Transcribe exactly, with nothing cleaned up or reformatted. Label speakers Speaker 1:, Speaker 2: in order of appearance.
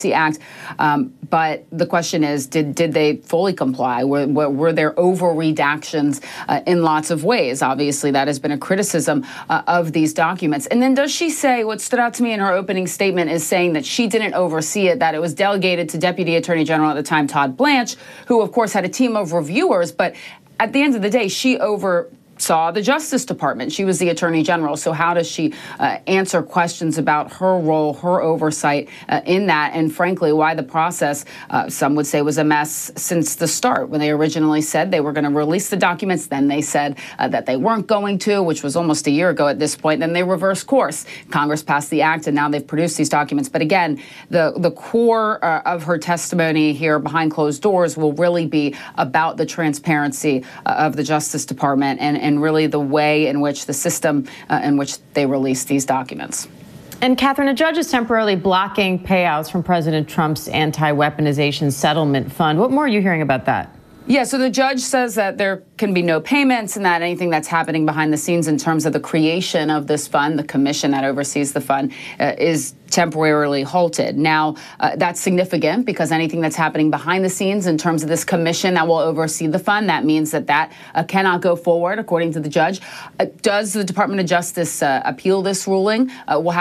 Speaker 1: Act. Um, but the question is, did did they fully comply? Were, were, were there over redactions uh, in lots of ways? Obviously, that has been a criticism uh, of these documents. And then does she say, what stood out to me in her opening statement is saying that she didn't oversee it, that it was delegated to Deputy Attorney General at the time, Todd Blanche, who, of course, had a team of reviewers. But at the end of the day, she over saw the Justice Department. She was the Attorney General. So how does she uh, answer questions about her role, her oversight uh, in that, and frankly, why the process, uh, some would say, was a mess since the start. When they originally said they were going to release the documents, then they said uh, that they weren't going to, which was almost a year ago at this point. Then they reversed course. Congress passed the act, and now they've produced these documents. But again, the, the core uh, of her testimony here behind closed doors will really be about the transparency uh, of the Justice Department and, and and really the way in which the system uh, in which they release these documents.
Speaker 2: And Catherine, a judge is temporarily blocking payouts from President Trump's anti-weaponization settlement fund. What more are you hearing about that?
Speaker 1: Yeah, so the judge says that there can be no payments and that anything that's happening behind the scenes in terms of the creation of this fund, the commission that oversees the fund, uh, is temporarily halted. Now, uh, that's significant because anything that's happening behind the scenes in terms of this commission that will oversee the fund, that means that that uh, cannot go forward, according to the judge. Uh, does the Department of Justice uh, appeal this ruling? Uh, we'll have